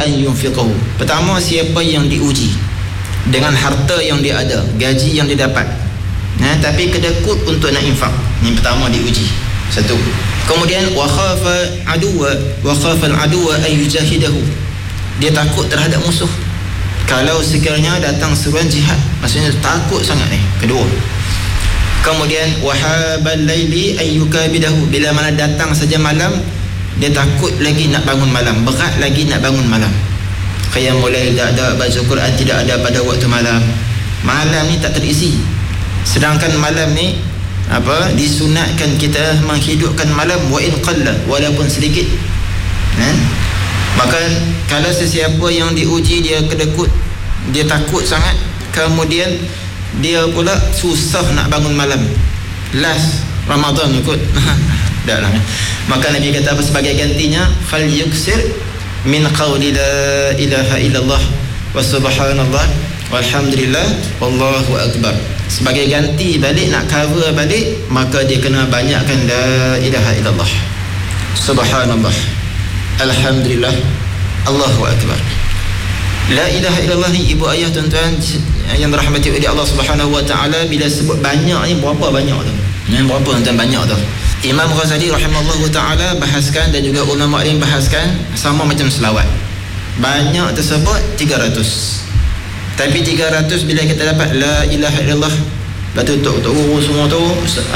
an yunfiqahu. Pertama, siapa yang diuji dengan harta yang dia ada, gaji yang dia dapat, tapi kedekut untuk nak infak. Yang pertama diuji. Satu. Kemudian wa khafa al-aduwa an yujahidahu. Dia takut terhadap musuh. Kalau sekiranya datang seruan jihad, maksudnya takut sangat ni. Kedua. Kemudian wahabal laili an yukabidahu. Bila mana datang saja malam, dia takut lagi nak bangun malam, berat lagi nak bangun malam. Qiyamul lail tak ada, baca Quran tidak ada pada waktu malam. Malam ni tak terisi. Sedangkan malam ni disunatkan kita menghidupkan malam wa in qalla, walaupun sedikit. Maka kalau sesiapa yang diuji dia kedekut, dia takut sangat, kemudian dia pula susah nak bangun malam, last Ramadan ikut dah lah. Maka Nabi kata apa sebagai gantinya? Fal yuksir min qawli la ilaha illallah wa subhanallah walhamdulillah wallahu akbar. Sebagai ganti balik, nak cover balik, maka dia kena banyakkan la ilaha illallah, subhanallah, alhamdulillah, Allahu akbar. La ilaha illallah ni ibu ayah tuan-tuan yang dirahmati oleh Allah Subhanahu wa taala, bila sebut banyak ni berapa banyak tu? Berapa tuan-tuan banyak tu? Imam Ghazali rahimahullahu taala bahaskan dan juga ulama lain bahaskan sama macam selawat. Banyak tersebut 300. Tapi 300 bila kita dapat la ilaha illallah, lepas tu semua tu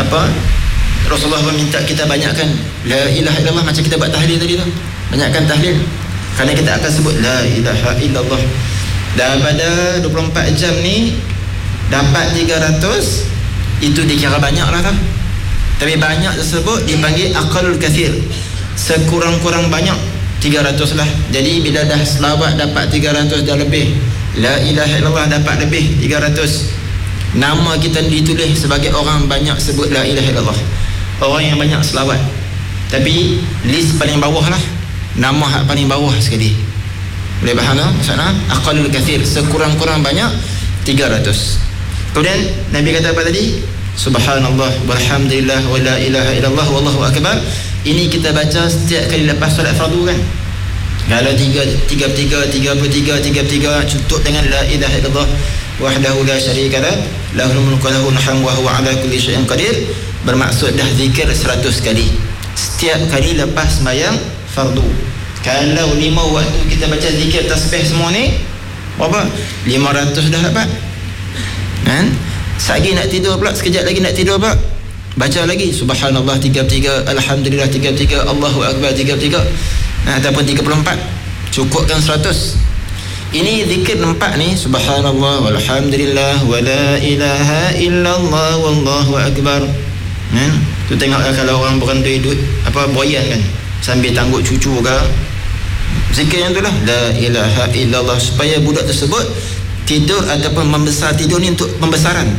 Rasulullah meminta kita banyakkan la ilaha illallah, macam kita buat tahlil tadi tu. Banyakkan tahlil. Kerana kita akan sebut la ilaha illallah. Dan pada 24 jam ni dapat 300, itu dikira banyak lah tak? Tapi banyak tersebut dipanggil aqallul kathir, sekurang-kurang banyak 300 lah. Jadi bila dah selawat dapat 300 dah lebih, la ilaha illallah dapat lebih 300, nama kita ditulis sebagai orang banyak sebut la ilaha illallah, orang yang banyak selawat. Tapi list paling bawah lah, nama hak paling bawah sekali. Boleh faham tak maksudnya? Aqallul kathir, sekurang-kurang banyak 300. Kemudian Nabi kata apa tadi? Subhanallah walhamdulillah wa la ilaha illallah wallahu akbar. Ini kita baca setiap kali lepas solat fardu kan. Kalau 33 cukup dengan la ilaha illallah wahdahu la syarika lah, lahul mulku wa lahul hamdu wa huwa ala kulli syai'in qadir, bermaksud dah zikir 100 kali setiap kali lepas sembahyang fardu. Kalau 5 waktu kita baca zikir tasbih semua ni, berapa? 500 dah dapat kan? Sekejap nak tidur pula, sekejap lagi nak tidur pula, baca lagi subhanallah 33, alhamdulillah 33, Allahu akbar 33, ataupun 34, cukupkan 100. Ini zikir 4 ni, subhanallah walhamdulillah wa la ilaha illallah wallahu akbar. Tu tengok kalau orang berandai duit boyan kan, sambil tangguh cucu ke, zikir yang tu lah, la ilaha illallah, supaya budak tersebut tidur ataupun membesar. Tidur ni untuk pembesaran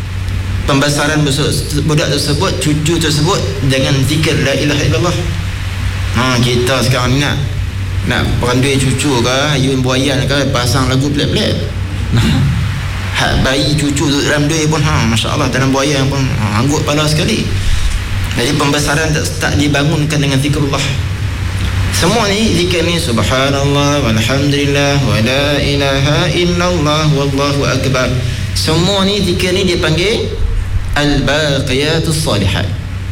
budak tersebut, cucu tersebut dengan zikir la ilaha illallah. Kita sekarang ni nak berandai cucu ke, ayun buayan ke, pasang lagu pelik-pelik. Hak bayi cucu tu dalam duit pun Masya Allah, dalam buayan pun anggut kepala sekali. Jadi pembesaran tak dibangunkan dengan zikrullah. Semua ni zikir ni subhanallah walhamdulillah wa la ilaha illallah wallahu akbar. Semua ni zikir ni dipanggil al-baqiyatus salihat,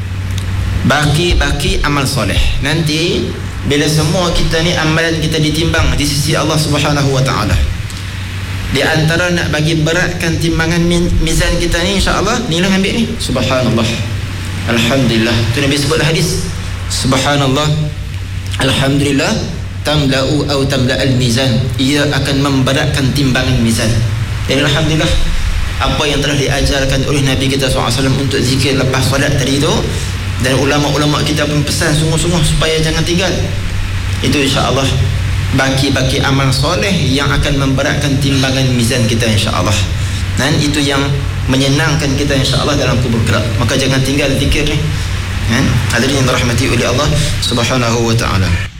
baki amal soleh. Nanti bila semua kita ni amalan kita ditimbang di sisi Allah Subhanahu wa taala, di antara nak bagi beratkan timbangan mizan kita ni, insya-Allah ni lah ambil ni subhanallah alhamdulillah. Tu Nabi sebut hadis, subhanallah alhamdulillah tamla'u atau tamla'al mizan, ia akan memberatkan timbangan mizan. Dan alhamdulillah apa yang telah diajarkan oleh Nabi kita SAW untuk zikir lepas solat tadi tu, dan ulama-ulama kita pun pesan sungguh-sungguh supaya jangan tinggal, itu insya-Allah baki-baki amal soleh yang akan memberatkan timbangan mizan kita insya-Allah. Dan itu yang menyenangkan kita insya-Allah dalam kubur kelak. Maka jangan tinggal zikir ni. Hadirin yang dirahmati oleh Allah Subhanahu wa taala.